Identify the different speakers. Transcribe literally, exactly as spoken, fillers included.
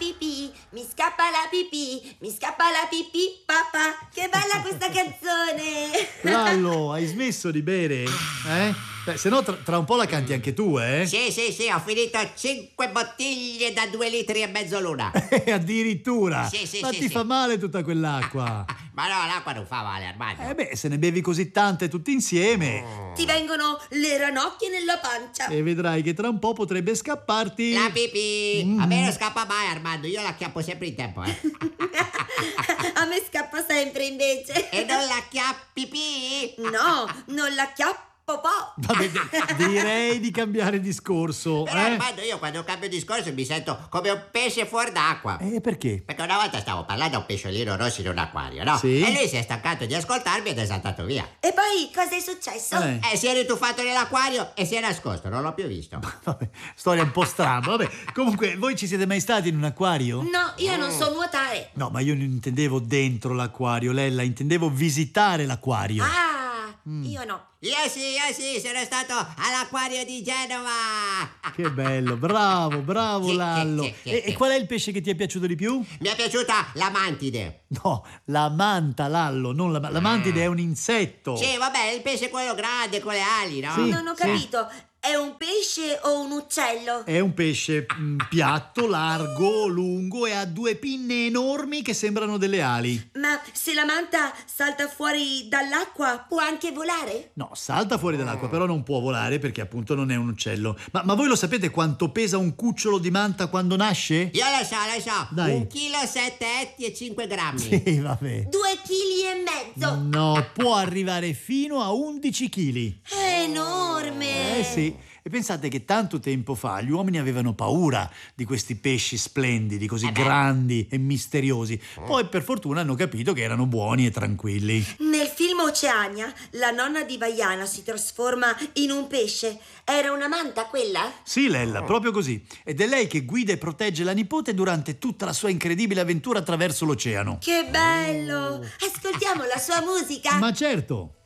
Speaker 1: pipì, mi scappa la pipì, mi scappa la pipì, papà. Che bella questa canzone!
Speaker 2: Lallo, hai smesso di bere? Eh? Beh, se no tra, tra un po' la canti anche tu, eh?
Speaker 3: Sì, sì, sì, ho finito cinque bottiglie da due litri e mezzo l'una.
Speaker 2: Addirittura?
Speaker 3: Sì, sì,
Speaker 2: Ma
Speaker 3: sì,
Speaker 2: ti
Speaker 3: sì.
Speaker 2: fa male tutta quell'acqua?
Speaker 3: Ma no, l'acqua non fa male, Armando.
Speaker 2: Eh beh, se ne bevi così tante tutte insieme,
Speaker 1: Ti vengono le ranocchie nella pancia.
Speaker 2: e vedrai che tra un po' potrebbe scapparti.
Speaker 3: La pipì!
Speaker 2: Mm.
Speaker 3: A me non scappa mai, Armando, io la chiappo sempre in tempo, eh.
Speaker 1: A me scappa sempre invece.
Speaker 3: E non la chiappi pipì?
Speaker 1: No, non la chiappo po'.
Speaker 2: Vabbè, de- direi di cambiare discorso.
Speaker 3: Però,
Speaker 2: eh?
Speaker 3: Armando, io quando cambio discorso mi sento come un pesce fuori d'acqua.
Speaker 2: Eh, perché?
Speaker 3: Perché una volta stavo parlando a un pesciolino rosso in un acquario, no?
Speaker 2: Sì.
Speaker 3: E lui si è stancato di ascoltarmi ed è saltato via.
Speaker 1: E poi cosa è successo?
Speaker 2: Eh.
Speaker 3: Eh, si è rituffato nell'acquario e si è nascosto, non l'ho più visto.
Speaker 2: Vabbè, storia un po' strana. Vabbè, comunque, voi ci siete mai stati in un acquario?
Speaker 1: No, io non so nuotare.
Speaker 2: No, ma io non intendevo dentro l'acquario, Lella, intendevo visitare l'acquario.
Speaker 1: Ah, io no.
Speaker 3: Io sì, io sì, sono stato all'acquario di Genova.
Speaker 2: Che bello, bravo, bravo
Speaker 3: Sì,
Speaker 2: Lallo.
Speaker 3: sì, sì,
Speaker 2: e,
Speaker 3: sì.
Speaker 2: e qual è il pesce che ti è piaciuto di più?
Speaker 3: Mi è piaciuta la mantide.
Speaker 2: No, la manta, Lallo, non la, la mantide è un insetto.
Speaker 3: Sì, vabbè, il pesce quello grande con le ali, no?
Speaker 2: Sì.
Speaker 1: Non ho capito. È un pesce o un uccello?
Speaker 2: È un pesce mm, piatto, largo, lungo e ha due pinne enormi che sembrano delle ali.
Speaker 1: Ma se la manta salta fuori dall'acqua, può anche volare?
Speaker 2: No, salta fuori dall'acqua, però non può volare perché appunto non è un uccello. Ma, ma voi lo sapete quanto pesa un cucciolo di manta quando nasce?
Speaker 3: Io lo so, lo so.
Speaker 2: Dai.
Speaker 3: Un chilo, sette etti e cinque grammi.
Speaker 2: Sì, vabbè.
Speaker 1: Due chili e mezzo.
Speaker 2: No, può arrivare fino a undici chili.
Speaker 1: È enorme.
Speaker 2: Eh sì, e pensate che tanto tempo fa gli uomini avevano paura di questi pesci splendidi, così
Speaker 3: Eh beh.
Speaker 2: grandi e misteriosi. Poi per fortuna hanno capito che erano buoni e tranquilli.
Speaker 1: Nel film Oceania, la nonna di Vaiana si trasforma in un pesce. Era una manta quella?
Speaker 2: Sì, Lella, proprio così. Ed è lei che guida e protegge la nipote durante tutta la sua incredibile avventura attraverso l'oceano.
Speaker 1: Che bello! Ascoltiamo la sua musica.
Speaker 2: Ma certo!